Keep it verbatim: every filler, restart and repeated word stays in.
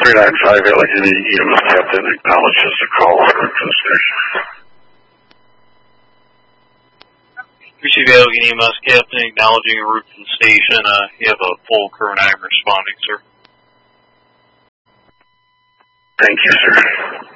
three nine five Allegheny E M S captain acknowledges the call to the station. Appreciate the Allegheny E M S captain acknowledging a route to the station. Uh, you have a full crew and I am responding, sir. Thank you, sir.